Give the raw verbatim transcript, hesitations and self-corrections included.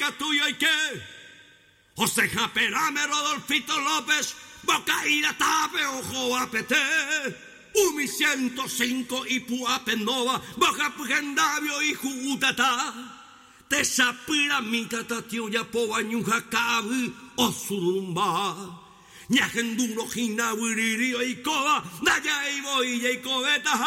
María tuyo y qué. José Japerame, Rodolfito López, Bocaíra Tape, Ojo Apete, Umi ciento cinco y Puapenova, Boja Pugendavio y Jutata, Tesapira Mitata Tioya Pobañuja Cabi, Osurumba, Ñagenduro Gina Wiririo y Coba, Daya y Boy y Cobeta.